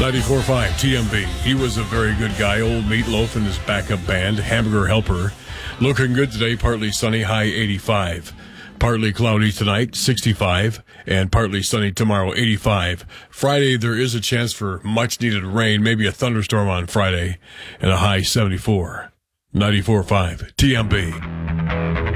94.5 TMB. He was a very good guy. Old Meatloaf and his backup band, Hamburger Helper. Looking good today, partly sunny, high 85. Partly cloudy tonight, 65, and partly sunny tomorrow, 85. Friday, there is a chance for much-needed rain, maybe a thunderstorm on Friday, and a high 74. 94.5 TMB.